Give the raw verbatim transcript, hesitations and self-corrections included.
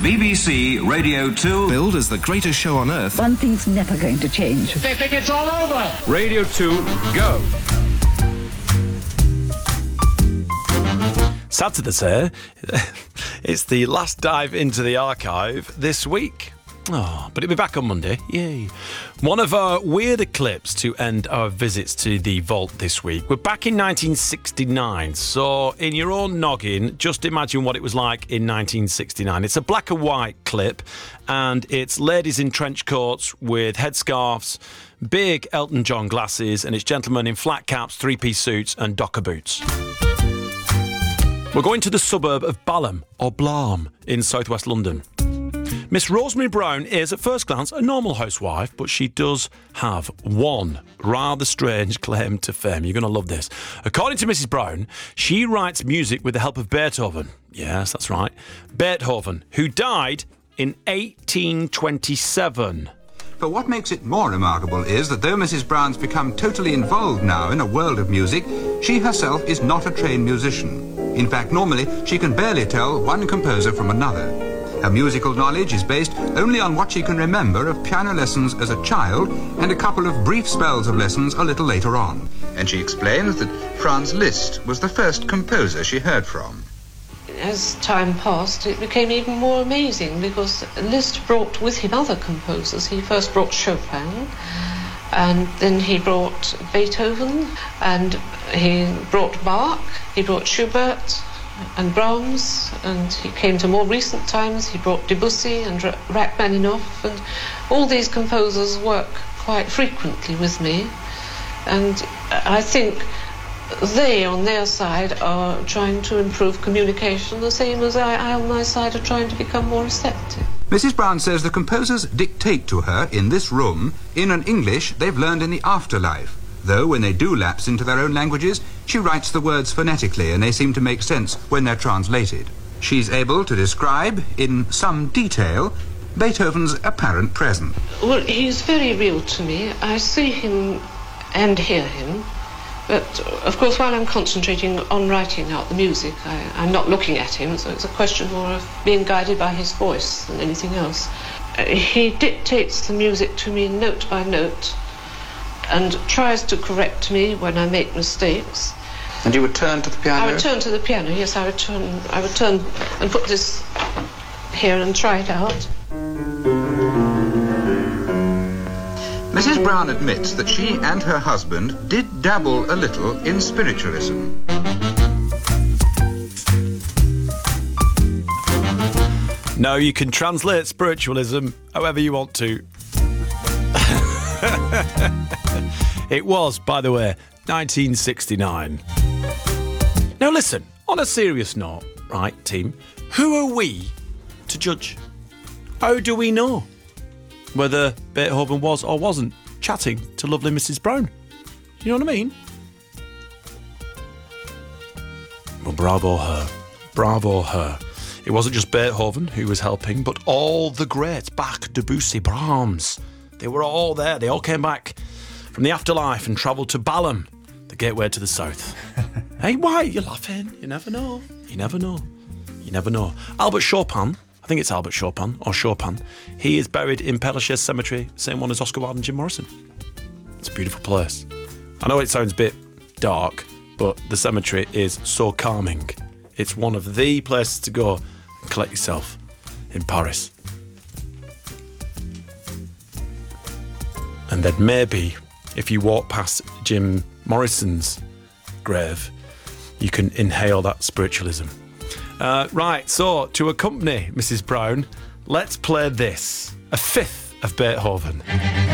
B B C Radio two. Billed as the greatest show on earth. One thing's never going to change. They think it's all over. Radio two, go. Sad to say, it's the last dive into the archive this week. Oh, but it'll be back on Monday. Yay. One of our weirder clips to end our visits to the vault this week. We're back in nineteen sixty-nine, so in your own noggin, just imagine what it was like in nineteen sixty-nine. It's a black and white clip, and it's ladies in trench coats with headscarves, big Elton John glasses, and it's gentlemen in flat caps, three-piece suits and docker boots. We're going to the suburb of Balham, or Blarm, in southwest London. Miss Rosemary Brown is, at first glance, a normal housewife, but she does have one rather strange claim to fame. You're going to love this. According to Missus Brown, she writes music with the help of Beethoven. Yes, that's right. Beethoven, who died in eighteen twenty-seven. But what makes it more remarkable is that though Missus Brown's become totally involved now in a world of music, she herself is not a trained musician. In fact, normally, she can barely tell one composer from another. Her musical knowledge is based only on what she can remember of piano lessons as a child and a couple of brief spells of lessons a little later on. And she explains that Franz Liszt was the first composer she heard from. As time passed, it became even more amazing because Liszt brought with him other composers. He first brought Chopin, and then he brought Beethoven, and he brought Bach, he brought Schubert and Brahms, and he came to more recent times. He brought Debussy and Rachmaninoff, and all these composers work quite frequently with me, and I think they on their side are trying to improve communication the same as I, I on my side are trying to become more receptive. Missus Brown says the composers dictate to her in this room in an English they've learned in the afterlife. Though when they do lapse into their own languages, she writes the words phonetically and they seem to make sense when they're translated. She's able to describe, in some detail, Beethoven's apparent presence. Well, he's very real to me. I see him and hear him, but of course while I'm concentrating on writing out the music, I, I'm not looking at him, so it's a question more of being guided by his voice than anything else. Uh, he dictates the music to me note by note, and tries to correct me when I make mistakes. And you would turn to the piano? I would turn to the piano, yes, I would turn, I would turn and put this here and try it out. Missus Brown admits that she and her husband did dabble a little in spiritualism. No, you can translate spiritualism however you want to. It was, by the way, nineteen sixty-nine. Now listen, on a serious note, right, team, who are we to judge? How do we know whether Beethoven was or wasn't chatting to lovely Missus Brown? You know what I mean? Well, bravo her. Bravo her. It wasn't just Beethoven who was helping, but all the greats, Bach, Debussy, Brahms. They were all there. They all came back from the afterlife and travelled to Balham, the gateway to the south. Hey, why? You're laughing. You never know. You never know. You never know. Albert Chopin, I think it's Albert Chopin, or Chopin, he is buried in Père Lachaise Cemetery, same one as Oscar Wilde and Jim Morrison. It's a beautiful place. I know it sounds a bit dark, but the cemetery is so calming. It's one of the places to go and collect yourself in Paris. And then maybe, if you walk past Jim Morrison's grave, you can inhale that spiritualism. Uh, right, so to accompany Missus Brown, let's play this, a fifth of Beethoven.